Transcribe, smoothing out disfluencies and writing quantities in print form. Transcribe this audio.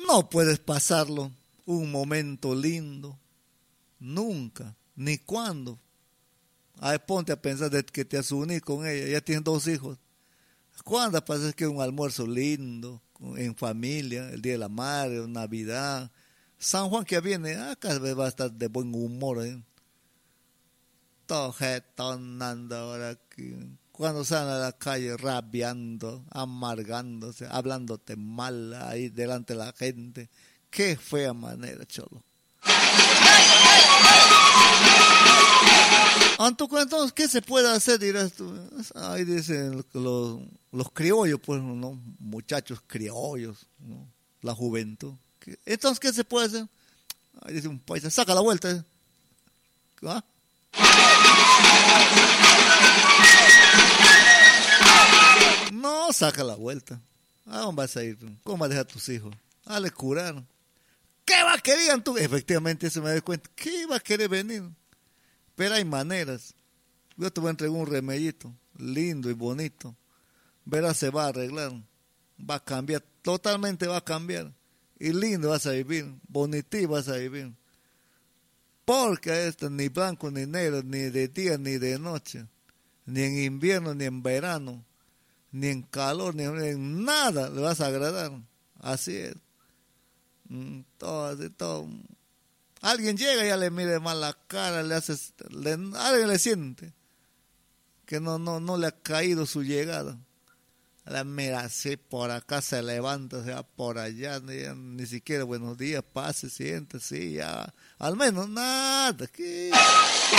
no puedes pasarlo un momento lindo, nunca, ni cuando. Ay, ponte a pensar de que te has unido con ella, ya tienes 2 hijos. ¿Cuándo pasa que un almuerzo lindo, en familia, el Día de la Madre, Navidad? San Juan que viene, cada vez va a estar de buen humor. Todo jetonando ahora aquí. Cuando salen a la calle rabiando, amargándose, hablándote mal ahí delante de la gente. Qué fea manera, cholo. Entonces, ¿qué se puede hacer? Dirás tú. Ahí dicen los criollos, pues, ¿no? Muchachos criollos, ¿no? La juventud. Entonces, ¿qué se puede hacer? Ahí dice un paisa, saca la vuelta. ¿Ah? No, saca la vuelta. ¿A dónde vas a ir? ¿Cómo vas a dejar a tus hijos? Le curaron. ¿Qué va a querer tú? Efectivamente, eso me doy cuenta. ¿Qué va a querer venir? Pero hay maneras. Yo te voy a entregar un remedito lindo y bonito. Verás, se va a arreglar. Va a cambiar. Totalmente va a cambiar. Y lindo vas a vivir. Bonitito vas a vivir. Porque esto ni blanco ni negro, ni de día ni de noche. Ni en invierno ni en verano. Ni en calor, ni en nada le vas a agradar. Así es. Todo. Alguien llega y ya le mire mal la cara, alguien le siente que no le ha caído su llegada. La mira así, por acá se levanta, se va por allá, ni siquiera buenos días, pase, siente, sí, ya, al menos nada. ¿Qué?